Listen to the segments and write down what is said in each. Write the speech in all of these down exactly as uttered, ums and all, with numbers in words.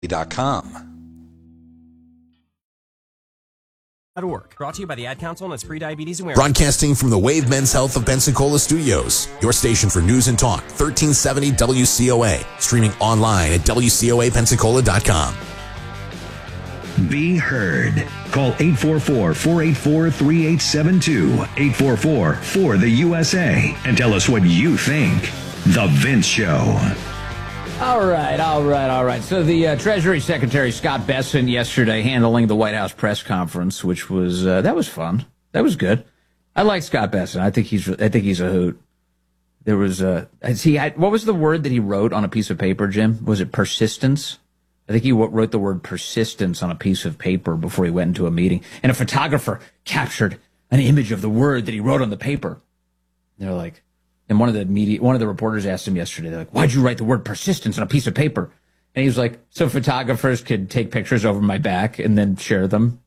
dot com. Work. Brought to you by the Ad Council and its pre-diabetes awareness. Broadcasting from the Wave Men's Health of Pensacola studios, your station for news and talk, thirteen seventy W C O A. Streaming online at W C O A Pensacola dot com. Be heard. Call eight four four, four eight four, three eight seven two, eight four four, four the U S A, and tell us what you think. The Vince Show. All right, all right, all right. So the uh, Treasury Secretary Scott Bessent yesterday handling the White House press conference, which was uh, that was fun. That was good. I like Scott Bessent. I think he's I think he's a hoot. There was a he had, what was the word that he wrote on a piece of paper, Jim? Was it persistence? I think he wrote the word persistence on a piece of paper before he went into a meeting, and a photographer captured an image of the word that he wrote on the paper. They're like. And one of the media, one of the reporters asked him yesterday, they're like, why'd you write the word persistence on a piece of paper? And he was like, so photographers could take pictures over my back and then share them.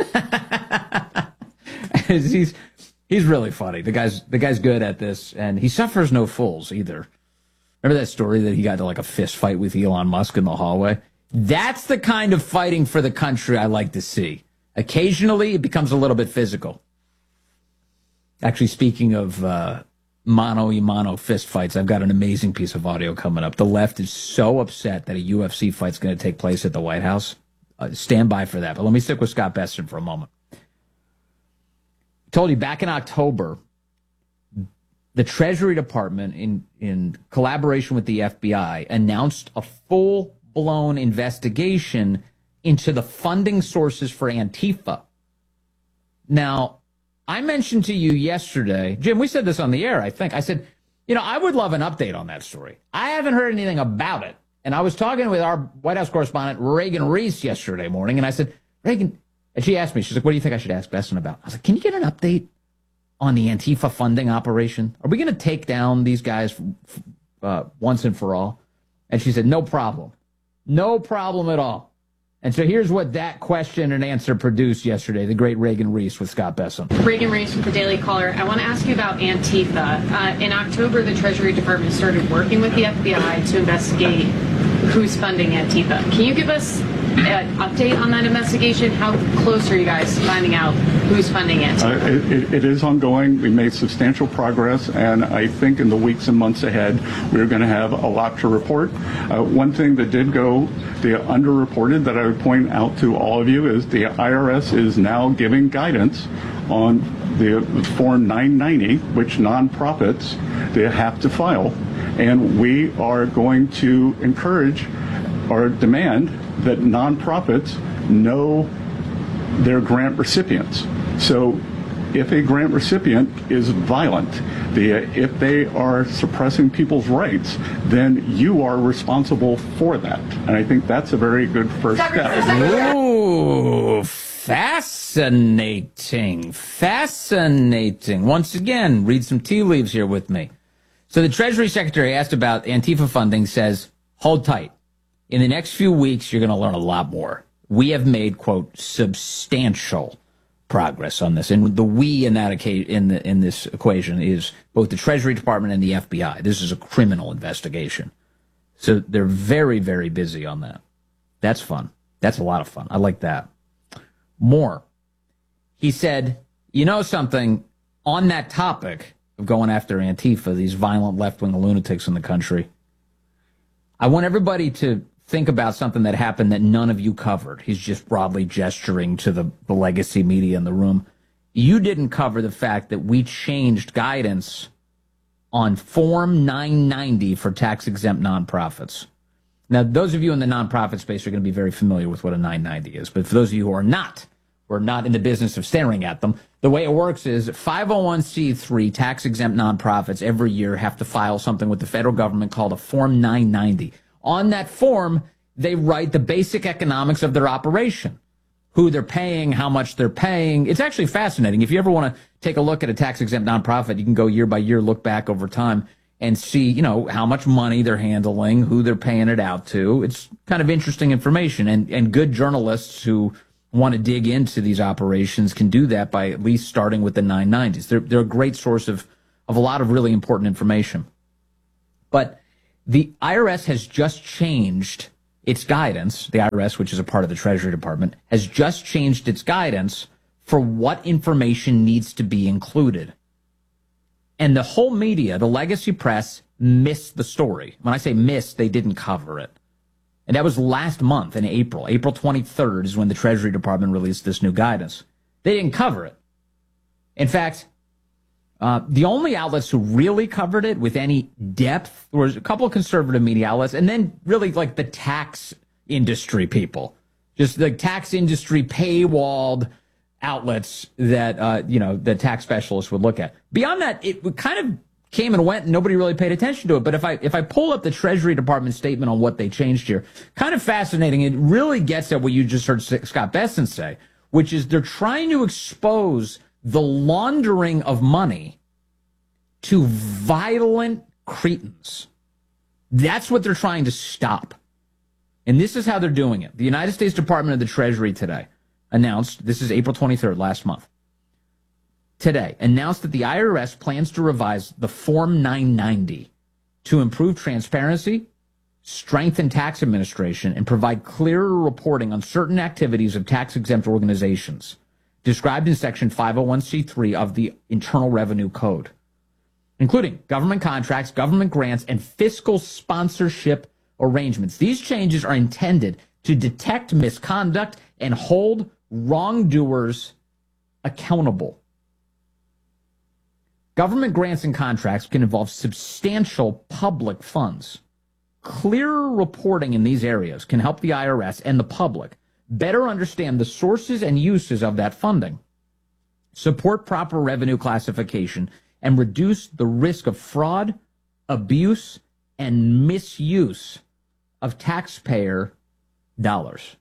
he's, he's really funny. The guy's, the guy's good at this, and he suffers no fools either. Remember that story that he got to like a fist fight with Elon Musk in the hallway? That's the kind of fighting for the country I like to see. Occasionally, it becomes a little bit physical. Actually, speaking of, uh, Mano-y-mano fist fights, I've got an amazing piece of audio coming up. The left is so upset that a U F C fight's going to take place at the White House. Uh, stand by for that. But let me stick with Scott Bessent for a moment. I told you back in October, the Treasury Department, in, in collaboration with the F B I, announced a full-blown investigation into the funding sources for Antifa. Now, I mentioned to you yesterday, Jim, we said this on the air, I think. I said, you know, I would love an update on that story. I haven't heard anything about it. And I was talking with our White House correspondent, Reagan Reese, yesterday morning, and I said, Reagan, and she asked me, she's like, what do you think I should ask Bessent about? I was like, can you get an update on the Antifa funding operation? Are we going to take down these guys uh, once and for all? And she said, no problem. No problem at all. And so here's what that question and answer produced yesterday, the great Reagan Reese with Scott Bessent. Reagan Reese with the Daily Caller. I want to ask you about Antifa. Uh, in October, the Treasury Department started working with the F B I to investigate who's funding Antifa. Can you give us an update on that investigation? How close are you guys to finding out who's funding Antifa? Uh, it, it is ongoing. We made substantial progress, and I think in the weeks and months ahead, we're going to have a lot to report. Uh, one thing that did go the underreported that I would point out to all of you is the I R S is now giving guidance on the Form nine ninety, which nonprofits they have to file. And we are going to encourage or demand that nonprofits know their grant recipients. So if a grant recipient is violent, the, if they are suppressing people's rights, then you are responsible for that. And I think that's a very good first step. Ooh, fascinating. Fascinating. Once again, read some tea leaves here with me. So the Treasury Secretary asked about Antifa funding, says, hold tight. In the next few weeks, you're going to learn a lot more. We have made, quote, substantial progress on this. And the we in that in the in this equation is both the Treasury Department and the F B I. This is a criminal investigation. So they're very, very busy on that. That's fun. That's a lot of fun. I like that. More. He said, you know something, on that topic of going after Antifa, these violent left-wing lunatics in the country, I want everybody to think about something that happened that none of you covered. He's just broadly gesturing to the, the legacy media in the room. You didn't cover the fact that we changed guidance on Form nine ninety for tax-exempt nonprofits. Now, those of you in the nonprofit space are going to be very familiar with what a nine ninety is. But for those of you who are not, who are not in the business of staring at them, the way it works is five oh one c three tax-exempt nonprofits every year have to file something with the federal government called a Form nine ninety. On that form, they write the basic economics of their operation, who they're paying, how much they're paying. It's actually fascinating. If you ever want to take a look at a tax-exempt nonprofit, you can go year by year, look back over time, and see, you know, how much money they're handling, who they're paying it out to. It's kind of interesting information, and, and good journalists who want to dig into these operations can do that by at least starting with the nine nineties. They're, they're a great source of, of a lot of really important information. But the I R S has just changed its guidance, the I R S, which is a part of the Treasury Department, has just changed its guidance for what information needs to be included. And the whole media, the legacy press, missed the story. When I say missed, they didn't cover it. And that was last month in April. April twenty-third is when the Treasury Department released this new guidance. They didn't cover it. In fact, uh, the only outlets who really covered it with any depth were a couple of conservative media outlets, and then really like the tax industry people. Just the tax industry paywalled outlets that, uh, you know, the tax specialists would look at. Beyond that, it kind of came and went and nobody really paid attention to it. But if I if I pull up the Treasury Department statement on what they changed here, kind of fascinating. It really gets at what you just heard Scott Bessent say, which is they're trying to expose the laundering of money to violent cretins. That's what they're trying to stop. And this is how they're doing it. The United States Department of the Treasury today announced, this is April twenty-third, last month, today, announced that the I R S plans to revise the Form nine ninety to improve transparency, strengthen tax administration, and provide clearer reporting on certain activities of tax-exempt organizations described in Section five oh one c three of the Internal Revenue Code, including government contracts, government grants, and fiscal sponsorship arrangements. These changes are intended to detect misconduct and hold wrongdoers accountable. Government grants and contracts can involve substantial public funds. Clearer reporting in these areas can help the I R S and the public better understand the sources and uses of that funding, support proper revenue classification, and reduce the risk of fraud, abuse, and misuse of taxpayer dollars.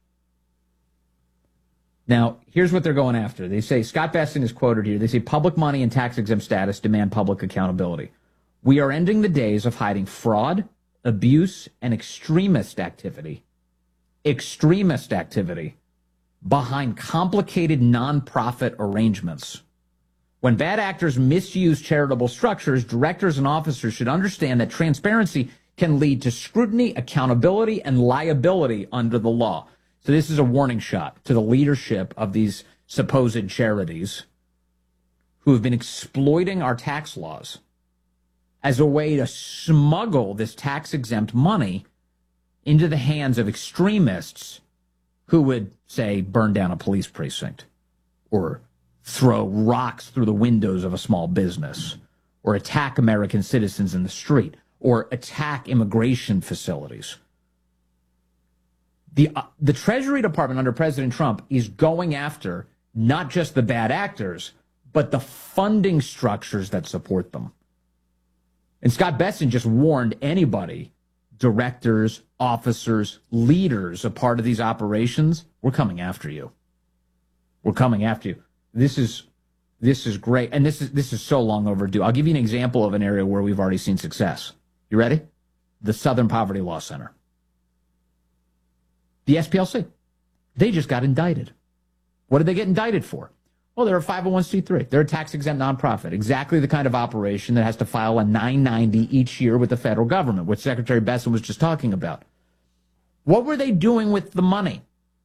Now, here's what they're going after. They say, Scott Bessent is quoted here, they say public money and tax-exempt status demand public accountability. We are ending the days of hiding fraud, abuse, and extremist activity, extremist activity behind complicated nonprofit arrangements. When bad actors misuse charitable structures, directors and officers should understand that transparency can lead to scrutiny, accountability, and liability under the law. So this is a warning shot to the leadership of these supposed charities who have been exploiting our tax laws as a way to smuggle this tax-exempt money into the hands of extremists who would, say, burn down a police precinct or throw rocks through the windows of a small business or attack American citizens in the street or attack immigration facilities. The, uh, the Treasury Department under President Trump is going after not just the bad actors, but the funding structures that support them. And Scott Bessent just warned anybody, directors, officers, leaders, a part of these operations, we're coming after you. We're coming after you. This is this is great. And this is this is so long overdue. I'll give you an example of an area where we've already seen success. You ready? The Southern Poverty Law Center. The S P L C. They just got indicted. What did they get indicted for? Well, they're a five oh one c three. They're a tax-exempt nonprofit. Exactly the kind of operation that has to file a nine ninety each year with the federal government, which Secretary Bessent was just talking about. What were they doing with the money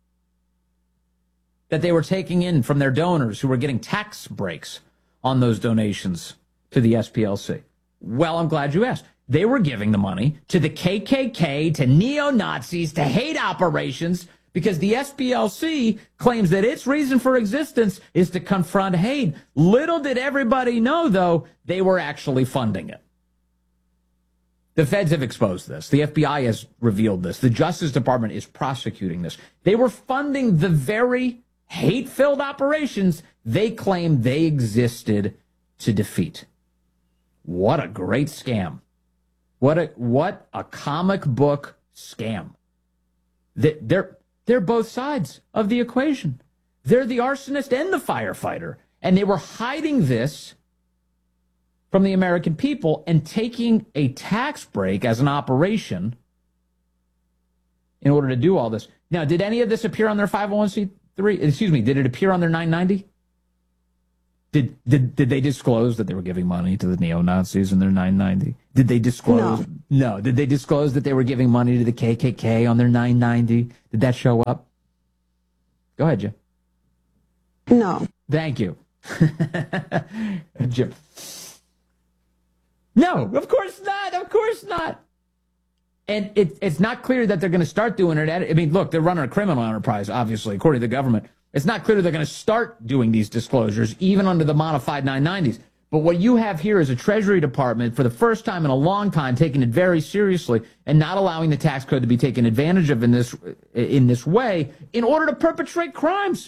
that they were taking in from their donors who were getting tax breaks on those donations to the S P L C? Well, I'm glad you asked. They were giving the money to the K K K, to neo-Nazis, to hate operations, because the S P L C claims that its reason for existence is to confront hate. Little did everybody know, though, they were actually funding it. The feds have exposed this. The F B I has revealed this. The Justice Department is prosecuting this. They were funding the very hate-filled operations they claim they existed to defeat. What a great scam. What a what a comic book scam. They're, they're both sides of the equation. They're the arsonist and the firefighter. And they were hiding this from the American people and taking a tax break as an operation in order to do all this. Now, did any of this appear on their five oh one c three? Excuse me, did it appear on their nine ninety? Did, did did they disclose that they were giving money to the neo-Nazis in their nine ninety? Did they disclose? No. No. Did they disclose that they were giving money to the K K K on their nine ninety? Did that show up? Go ahead, Jim. No. Thank you. Jim. No, of course not. Of course not. And it, it's not clear that they're going to start doing it. I mean, look, they're running a criminal enterprise, obviously, according to the government. It's not clear they're going to start doing these disclosures, even under the modified nine nineties. But what you have here is a Treasury Department, for the first time in a long time, taking it very seriously and not allowing the tax code to be taken advantage of in this in this way in order to perpetrate crimes.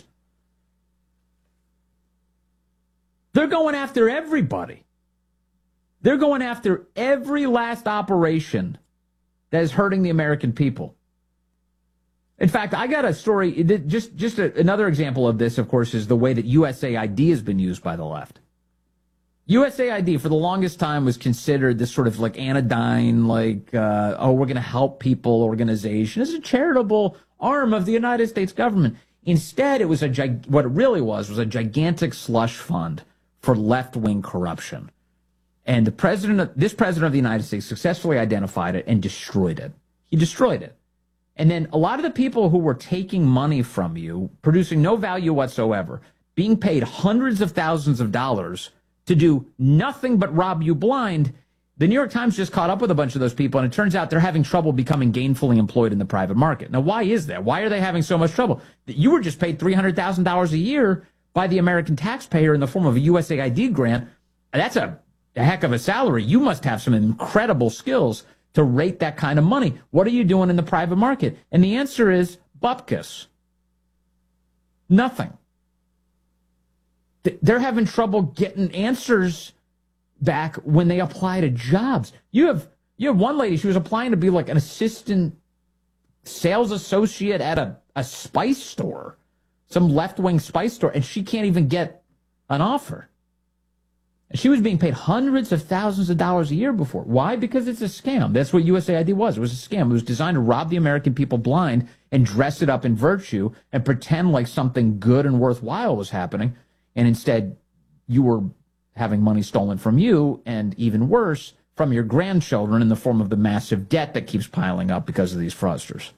They're going after everybody. They're going after every last operation that is hurting the American people. In fact, I got a story, just, just a, another example of this, of course, is the way that U S A I D has been used by the left. U S A I D, for the longest time, was considered this sort of like anodyne, like, uh, oh, we're going to help people organization. It's a charitable arm of the United States government. Instead, it was a gig- what it really was, was a gigantic slush fund for left-wing corruption. And the president, of, this president of the United States successfully identified it and destroyed it. He destroyed it. And then a lot of the people who were taking money from you, producing no value whatsoever, being paid hundreds of thousands of dollars to do nothing but rob you blind, the New York Times just caught up with a bunch of those people, and it turns out they're having trouble becoming gainfully employed in the private market. Now, why is that? Why are they having so much trouble? You were just paid three hundred thousand dollars a year by the American taxpayer in the form of a U S A I D grant. That's a, a heck of a salary. You must have some incredible skills to rate that kind of money. What are you doing in the private market? And the answer is bupkis. Nothing. They're having trouble getting answers back when they apply to jobs. You have you have one lady, she was applying to be like an assistant sales associate at a, a spice store, some left-wing spice store, and she can't even get an offer. And she was being paid hundreds of thousands of dollars a year before. Why? Because it's a scam. That's what U S A I D was. It was a scam. It was designed to rob the American people blind and dress it up in virtue and pretend like something good and worthwhile was happening. And instead, you were having money stolen from you, and even worse, from your grandchildren in the form of the massive debt that keeps piling up because of these fraudsters.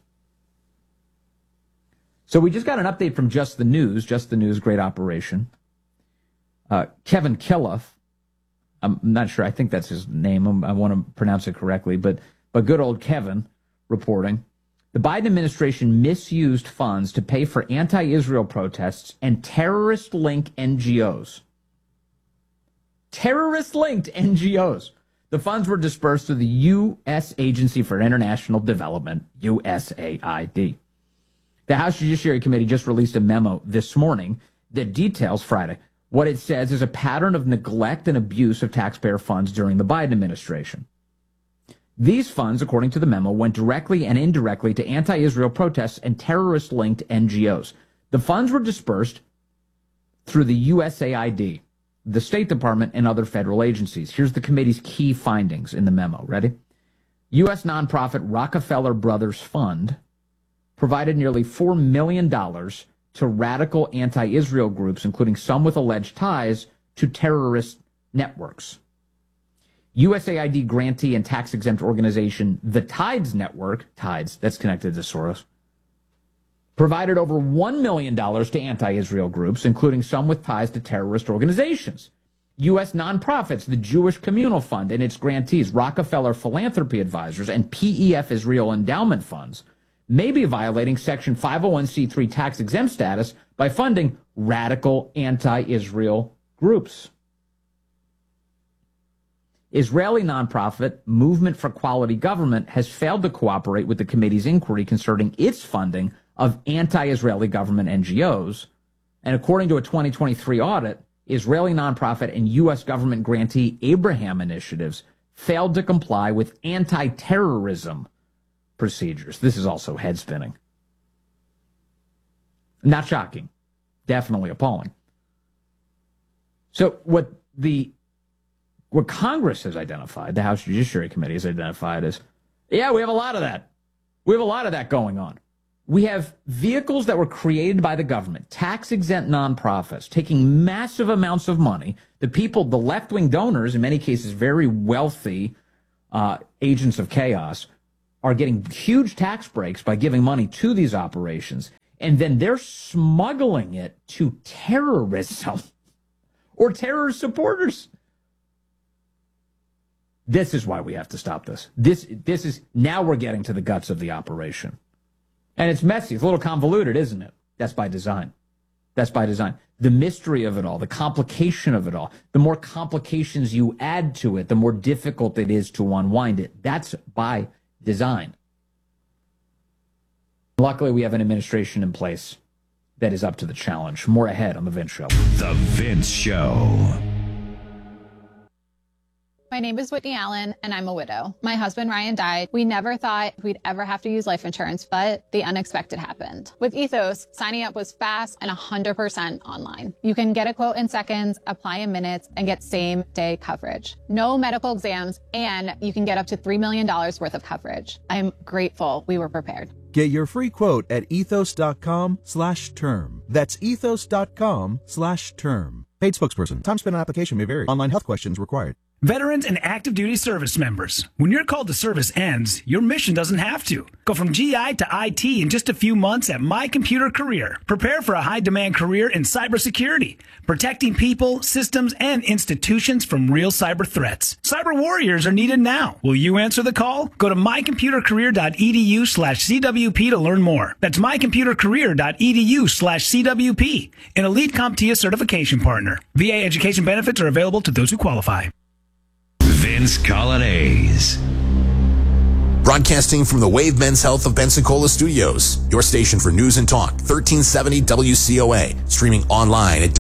So we just got an update from Just the News, Just the News, great operation. Uh, Kevin Killiff, I'm not sure, I think that's his name, I want to pronounce it correctly, but but good old Kevin reporting, the Biden administration misused funds to pay for anti-Israel protests and terrorist-linked N G Os. Terrorist-linked N G Os. The funds were dispersed to the U S Agency for International Development, U S A I D. The House Judiciary Committee just released a memo this morning that details Friday. What it says is a pattern of neglect and abuse of taxpayer funds during the Biden administration. These funds, according to the memo, went directly and indirectly to anti-Israel protests and terrorist-linked N G Os. The funds were dispersed through the U S A I D, the State Department, and other federal agencies. Here's the committee's key findings in the memo. Ready? U S nonprofit Rockefeller Brothers Fund provided nearly four million dollars to radical anti-Israel groups, including some with alleged ties to terrorist networks. U S A I D grantee and tax-exempt organization The Tides Network, Tides, that's connected to Soros, provided over one million dollars to anti-Israel groups, including some with ties to terrorist organizations. U S nonprofits, the Jewish Communal Fund and its grantees, Rockefeller Philanthropy Advisors, and P E F Israel Endowment Funds, may be violating Section five oh one c three tax-exempt status by funding radical anti-Israel groups. Israeli nonprofit Movement for Quality Government has failed to cooperate with the committee's inquiry concerning its funding of anti-Israeli government N G Os. And according to a twenty twenty-three audit, Israeli nonprofit and U S government grantee Abraham Initiatives failed to comply with anti-terrorism procedures. This is also head-spinning. Not shocking. Definitely appalling. So what the what Congress has identified, the House Judiciary Committee has identified as, yeah, we have a lot of that. We have a lot of that going on. We have vehicles that were created by the government, tax-exempt nonprofits, taking massive amounts of money. The people, the left-wing donors, in many cases very wealthy uh, agents of chaos, are getting huge tax breaks by giving money to these operations. And then they're smuggling it to terrorism or terror supporters. This is why we have to stop this. This, this is, now we're getting to the guts of the operation. And it's messy. It's a little convoluted, isn't it? That's by design. That's by design. The mystery of it all, the complication of it all, the more complications you add to it, the more difficult it is to unwind it. That's by design. Luckily, we have an administration in place that is up to the challenge. More ahead on The Vince Show. The Vince Show. My name is Whitney Allen, and I'm a widow. My husband, Ryan, died. We never thought we'd ever have to use life insurance, but the unexpected happened. With Ethos, signing up was fast and one hundred percent online. You can get a quote in seconds, apply in minutes, and get same-day coverage. No medical exams, and you can get up to three million dollars worth of coverage. I'm grateful we were prepared. Get your free quote at ethos.com slash term. That's ethos.com slash term. Paid spokesperson. Time spent on application may vary. Online health questions required. Veterans and active duty service members, when your call to service ends, your mission doesn't have to. Go from G I to I T in just a few months at My Computer Career. Prepare for a high-demand career in cybersecurity, protecting people, systems, and institutions from real cyber threats. Cyber warriors are needed now. Will you answer the call? Go to mycomputercareer.edu slash CWP to learn more. That's mycomputercareer.edu slash CWP, an elite CompTIA certification partner. V A education benefits are available to those who qualify. Vince Colonnese. Broadcasting from the Wave Men's Health of Pensacola Studios, your station for news and talk, thirteen seventy W C O A, streaming online at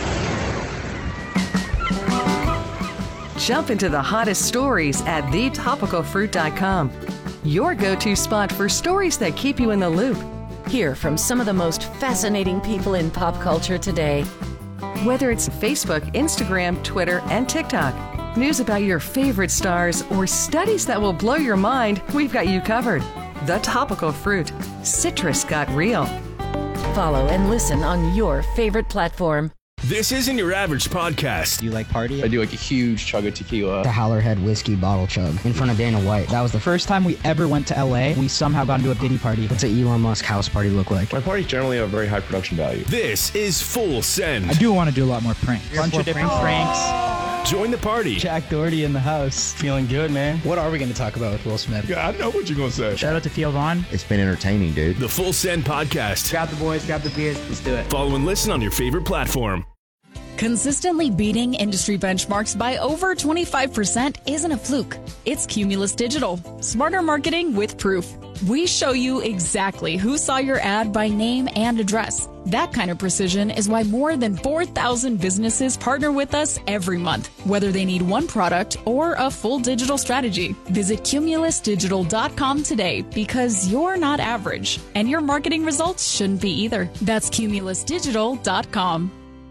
Jump into the hottest stories at the topical fruit dot com. Your go-to spot for stories that keep you in the loop. Hear from some of the most fascinating people in pop culture today. Whether it's Facebook, Instagram, Twitter, and TikTok, news about your favorite stars, or studies that will blow your mind, we've got you covered. The Topical Fruit. Citrus got real. Follow and listen on your favorite platform. This isn't your average podcast. Do you like party? I do like a huge chug of tequila. The Howlerhead whiskey bottle chug in front of Dana White. That was the first time we ever went to L A. We somehow got into a Diddy party. What's an Elon Musk house party look like? My parties generally have very high production value. This is Full Send. I do want to do a lot more pranks. A bunch of different pranks. Join the party. Jack Doherty in the house. Feeling good, man. What are we going to talk about with Will Smith? Yeah, I know what you're going to say. Shout out to Theo Vaughn. It's been entertaining, dude. The Full Send Podcast. Grab the boys, grab the beers, let's do it. Follow and listen on your favorite platform. Consistently beating industry benchmarks by over twenty-five percent isn't a fluke. It's Cumulus Digital. Smarter marketing with proof. We show you exactly who saw your ad by name and address. That kind of precision is why more than four thousand businesses partner with us every month, whether they need one product or a full digital strategy. Visit cumulus digital dot com today because you're not average, and your marketing results shouldn't be either. That's cumulus digital dot com.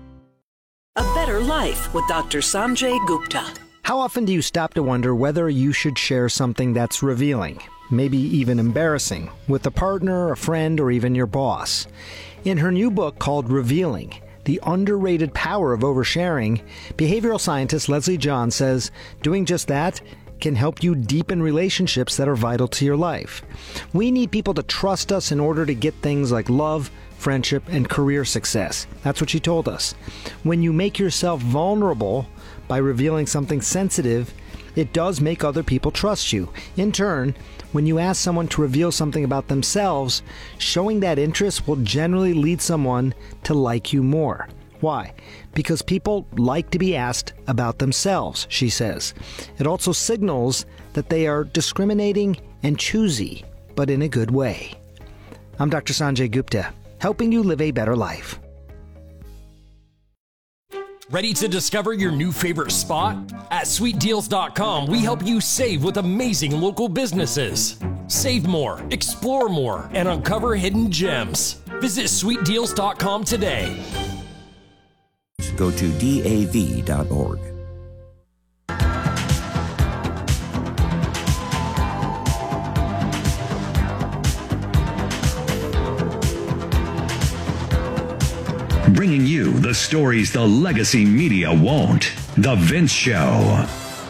A Better Life with Doctor Sanjay Gupta. How often do you stop to wonder whether you should share something that's revealing, maybe even embarrassing, with a partner, a friend, or even your boss? In her new book called Revealing, The Underrated Power of Oversharing, behavioral scientist Leslie John says doing just that can help you deepen relationships that are vital to your life. We need people to trust us in order to get things like love, friendship, and career success. That's what she told us. When you make yourself vulnerable by revealing something sensitive, it does make other people trust you. In turn, when you ask someone to reveal something about themselves, showing that interest will generally lead someone to like you more. Why? Because people like to be asked about themselves, she says. It also signals that they are discriminating and choosy, but in a good way. I'm Doctor Sanjay Gupta, helping you live a better life. Ready to discover your new favorite spot? At sweet deals dot com, we help you save with amazing local businesses. Save more, explore more, and uncover hidden gems. Visit sweet deals dot com today. Go to D A V dot org. bringing you the stories the legacy media won't. The Vince Show.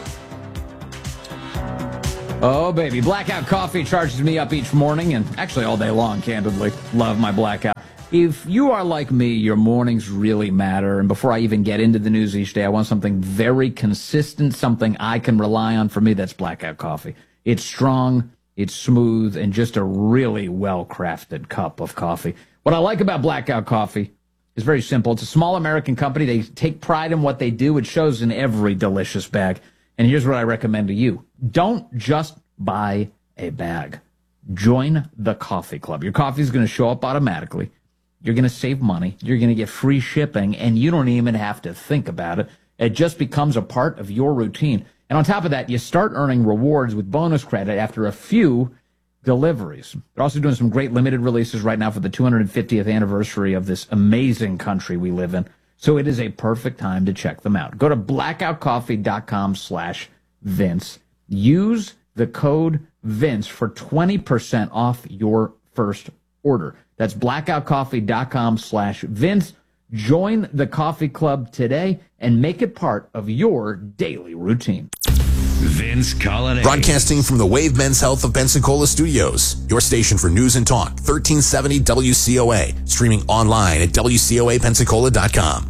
Oh, baby. Blackout Coffee charges me up each morning, and actually all day long, candidly. Love my Blackout. If you are like me, your mornings really matter, and before I even get into the news each day, I want something very consistent, something I can rely on. For me, that's Blackout Coffee. It's strong, it's smooth, and just a really well-crafted cup of coffee. What I like about Blackout Coffee is very simple. It's a small American company. They take pride in what they do. It shows in every delicious bag. And here's what I recommend to you. Don't just buy a bag. Join the coffee club. Your coffee is going to show up automatically. You're going to save money. You're going to get free shipping, and you don't even have to think about it. It just becomes a part of your routine. And on top of that, you start earning rewards with bonus credit after a few deliveries. They're also doing some great limited releases right now for the two hundred fiftieth anniversary of this amazing country we live in. So it is a perfect time to check them out. Go to blackoutcoffee.com slash Vince. Use the code Vince for twenty percent off your first order. That's blackoutcoffee.com slash Vince. Join the coffee club today and make it part of your daily routine. Vince Colonnade. Broadcasting from the Wave Men's Health of Pensacola Studios, your station for news and talk, thirteen seventy W C O A, streaming online at W C O A Pensacola dot com.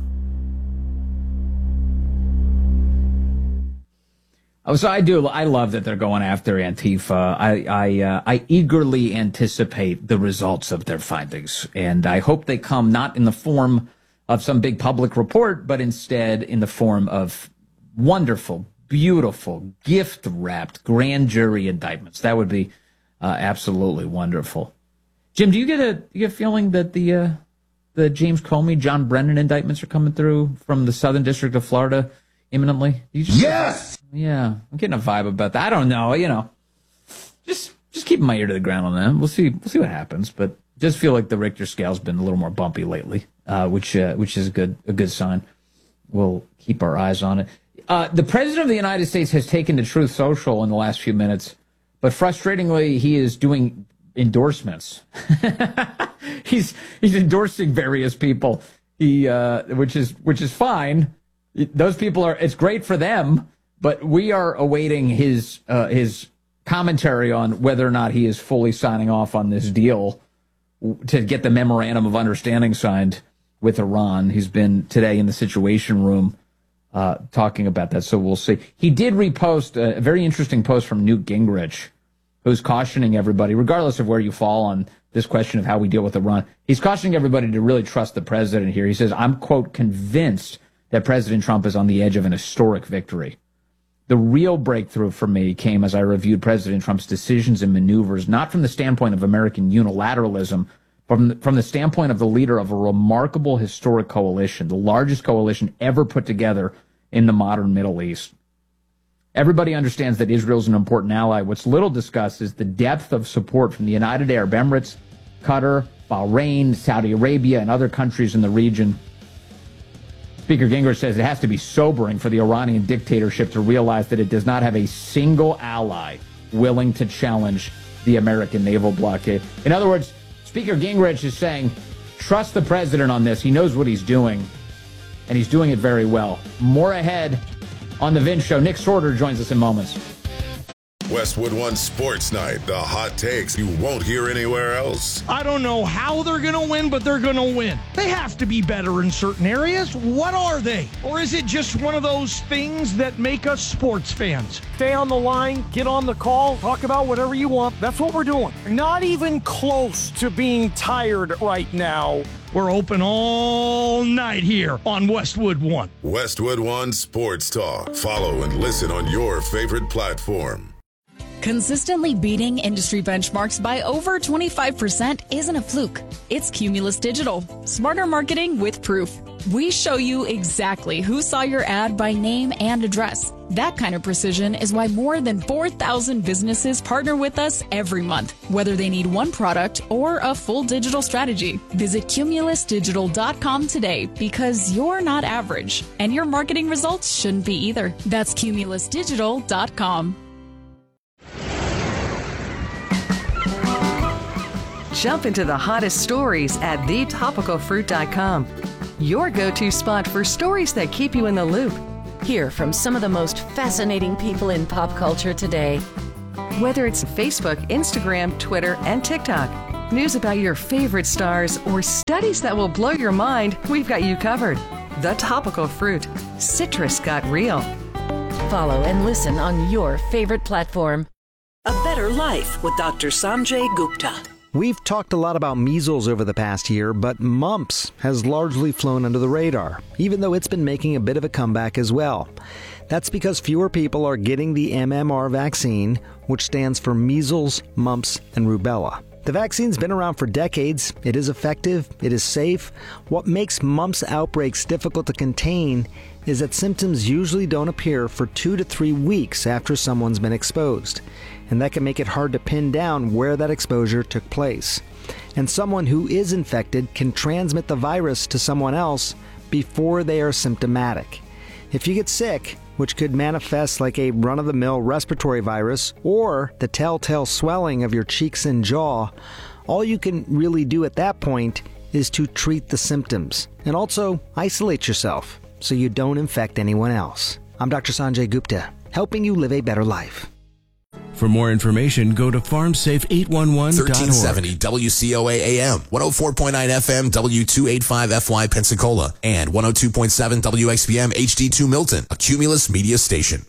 Oh, so I do. I love that they're going after Antifa. I I, uh, I eagerly anticipate the results of their findings, and I hope they come not in the form of some big public report, but instead in the form of wonderful, beautiful, gift-wrapped grand jury indictments. That would be uh, absolutely wonderful. Jim, do you get a you get a feeling that the uh, the James Comey, John Brennan indictments are coming through from the Southern District of Florida imminently? You just yes. Yeah, I'm getting a vibe about that. I don't know, you know, just just keeping my ear to the ground on that. We'll see. We'll see what happens, but just feel like the Richter scale's been a little more bumpy lately, uh, which uh, which is a good a good sign. We'll keep our eyes on it. Uh, the president of the United States has taken to Truth Social in the last few minutes, but frustratingly, he is doing endorsements. he's he's endorsing various people. He uh, which is which is fine. Those people are. It's great for them. But we are awaiting his uh, his commentary on whether or not he is fully signing off on this deal to get the memorandum of understanding signed with Iran. He's been today in the Situation Room uh, talking about that, so we'll see. He did repost a very interesting post from Newt Gingrich, who's cautioning everybody, regardless of where you fall on this question of how we deal with Iran, he's cautioning everybody to really trust the president here. He says, I'm, quote, convinced that President Trump is on the edge of an historic victory. The real breakthrough for me came as I reviewed President Trump's decisions and maneuvers, not from the standpoint of American unilateralism, but from the, from the standpoint of the leader of a remarkable historic coalition, the largest coalition ever put together in the modern Middle East. Everybody understands that Israel is an important ally. What's little discussed is the depth of support from the United Arab Emirates, Qatar, Bahrain, Saudi Arabia, and other countries in the region. Speaker Gingrich says it has to be sobering for the Iranian dictatorship to realize that it does not have a single ally willing to challenge the American naval blockade. In other words, Speaker Gingrich is saying, trust the president on this. He knows what he's doing, and he's doing it very well. More ahead on The Vince Show. Nick Sorter joins us in moments. Westwood One Sports Night, the hot takes you won't hear anywhere else. I don't know how they're going to win, but they're going to win. They have to be better in certain areas. What are they? Or is it just one of those things that make us sports fans? Stay on the line, get on the call, talk about whatever you want. That's what we're doing. Not even close to being tired right now. We're open all night here on Westwood One. Westwood One Sports Talk. Follow and listen on your favorite platform. Consistently beating industry benchmarks by over twenty-five percent isn't a fluke. It's Cumulus Digital. Smarter marketing with proof. We show you exactly who saw your ad by name and address. That kind of precision is why more than four thousand businesses partner with us every month, whether they need one product or a full digital strategy. Visit cumulus digital dot com today because you're not average, and your marketing results shouldn't be either. That's cumulus digital dot com. Jump into the hottest stories at the topical fruit dot com. your go-to spot for stories that keep you in the loop. Hear from some of the most fascinating people in pop culture today. Whether it's Facebook, Instagram, Twitter, and TikTok, news about your favorite stars, or studies that will blow your mind, we've got you covered. The Topical Fruit. Citrus got real. Follow and listen on your favorite platform. A Better Life with Doctor Sanjay Gupta. We've talked a lot about measles over the past year, but mumps has largely flown under the radar, even though it's been making a bit of a comeback as well. That's because fewer people are getting the M M R vaccine, which stands for measles, mumps, and rubella. The vaccine's been around for decades. It is effective. It is safe. What makes mumps outbreaks difficult to contain is that symptoms usually don't appear for two to three weeks after someone's been exposed. And that can make it hard to pin down where that exposure took place. And someone who is infected can transmit the virus to someone else before they are symptomatic. If you get sick, which could manifest like a run-of-the-mill respiratory virus or the telltale swelling of your cheeks and jaw, all you can really do at that point is to treat the symptoms and also isolate yourself so you don't infect anyone else. I'm Doctor Sanjay Gupta, helping you live a better life. For more information, go to farm safe eight one one dot org. thirteen seventy W C O A A M, one oh four point nine F M, W two eighty-five F Y Pensacola, and one oh two point seven W X P M H D two Milton, a Cumulus media station.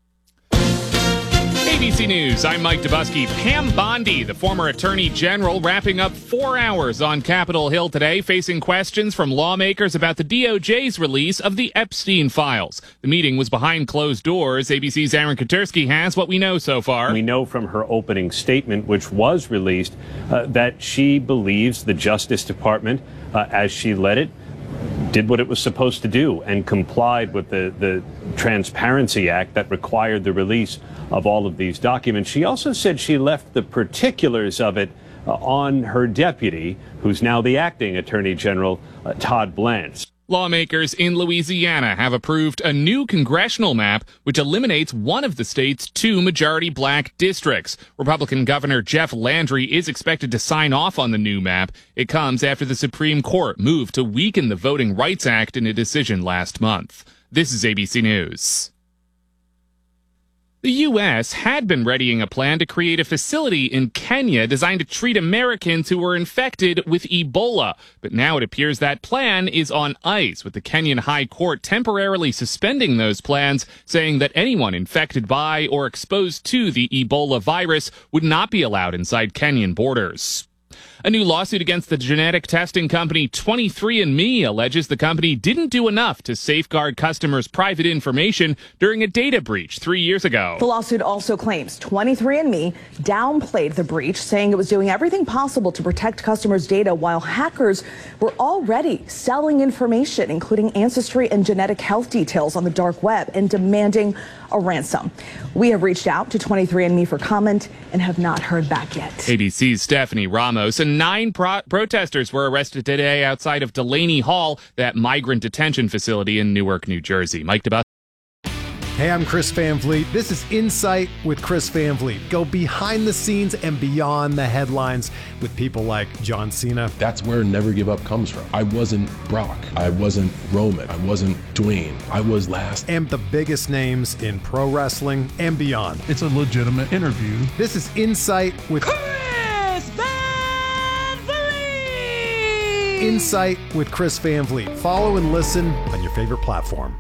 A B C News, I'm Mike Dubusky. Pam Bondi, the former Attorney General, wrapping up four hours on Capitol Hill today, facing questions from lawmakers about the D O J's release of the Epstein files. The meeting was behind closed doors. A B C's Aaron Katersky has what we know so far. We know from her opening statement, which was released, uh, that she believes the Justice Department, uh, as she led it, did what it was supposed to do and complied with the, the Transparency Act that required the release of all of these documents. She also said she left the particulars of it uh, on her deputy, who's now the acting Attorney General, uh, Todd Blanche. Lawmakers in Louisiana have approved a new congressional map which eliminates one of the state's two majority black districts. Republican Governor Jeff Landry is expected to sign off on the new map. It comes after the Supreme Court moved to weaken the Voting Rights Act in a decision last month. This is A B C News. The U S had been readying a plan to create a facility in Kenya designed to treat Americans who were infected with Ebola. But now it appears that plan is on ice, with the Kenyan High Court temporarily suspending those plans, saying that anyone infected by or exposed to the Ebola virus would not be allowed inside Kenyan borders. A new lawsuit against the genetic testing company twenty-three and me alleges the company didn't do enough to safeguard customers' private information during a data breach three years ago. The lawsuit also claims twenty-three and me downplayed the breach, saying it was doing everything possible to protect customers' data while hackers were already selling information, including ancestry and genetic health details on the dark web, and demanding a ransom. We have reached out to twenty-three and me for comment and have not heard back yet. A B C's Stephanie Ramos and nine pro- protesters were arrested today outside of Delaney Hall, that migrant detention facility in Newark, New Jersey. Mike DeBus. Hey, I'm Chris Van Vliet. This is Insight with Chris Van Vliet. Go behind the scenes and beyond the headlines with people like John Cena. That's where Never Give Up comes from. I wasn't Brock. I wasn't Roman. I wasn't Dwayne. I was last. And the biggest names in pro wrestling and beyond. It's a legitimate interview. This is Insight with Chris Van Vliet. Insight with Chris Van Vliet. Follow and listen on your favorite platform.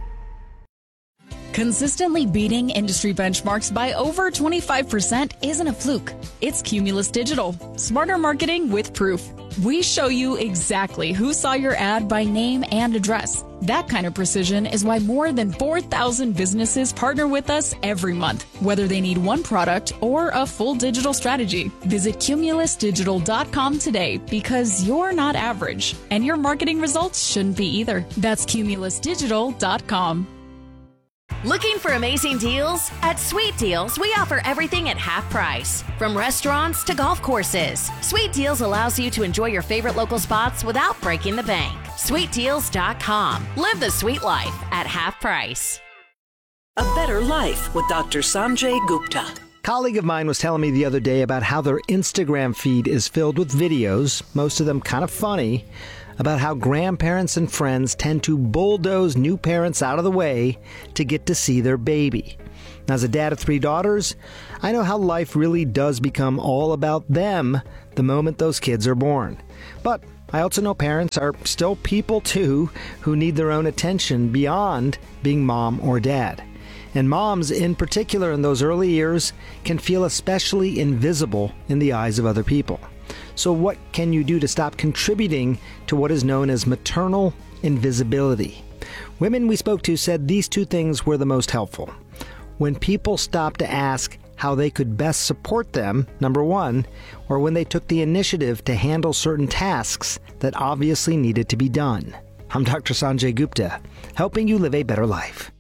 Consistently beating industry benchmarks by over twenty-five percent isn't a fluke. It's Cumulus Digital. Smarter marketing with proof. We show you exactly who saw your ad by name and address. That kind of precision is why more than four thousand businesses partner with us every month, whether they need one product or a full digital strategy. Visit cumulus digital dot com today, because you're not average, and your marketing results shouldn't be either. That's cumulus digital dot com. Looking for amazing deals? At Sweet Deals, we offer everything at half price. From restaurants to golf courses, Sweet Deals allows you to enjoy your favorite local spots without breaking the bank. sweet deals dot com. Live the sweet life at half price. A Better Life with Doctor Sanjay Gupta. colleague of mine was telling me the other day about how their Instagram feed is filled with videos, most of them kind of funny, about how grandparents and friends tend to bulldoze new parents out of the way to get to see their baby. As a dad of three daughters, I know how life really does become all about them the moment those kids are born. But I also know parents are still people too who need their own attention beyond being mom or dad. And moms, in particular in those early years, can feel especially invisible in the eyes of other people. So what can you do to stop contributing to what is known as maternal invisibility? Women we spoke to said these two things were the most helpful. When people stopped to ask how they could best support them, number one, or when they took the initiative to handle certain tasks that obviously needed to be done. I'm Doctor Sanjay Gupta, helping you live a better life.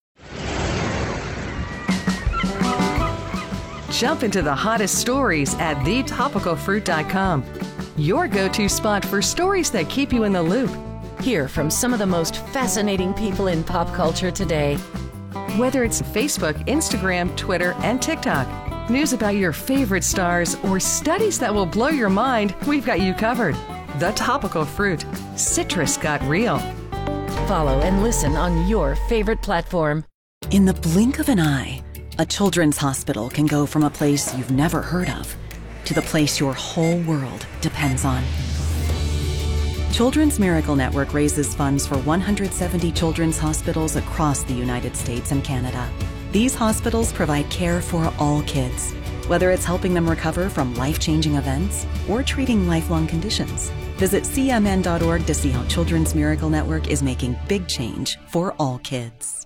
Jump into the hottest stories at the topical fruit dot com. Your go-to spot for stories that keep you in the loop. Hear from some of the most fascinating people in pop culture today. Whether it's Facebook, Instagram, Twitter, and TikTok, news about your favorite stars, or studies that will blow your mind, we've got you covered. The Topical Fruit. Citrus got real. Follow and listen on your favorite platform. In the blink of an eye, a children's hospital can go from a place you've never heard of to the place your whole world depends on. Children's Miracle Network raises funds for one hundred seventy children's hospitals across the United States and Canada. These hospitals provide care for all kids, whether it's helping them recover from life-changing events or treating lifelong conditions. Visit C M N dot org to see how Children's Miracle Network is making big change for all kids.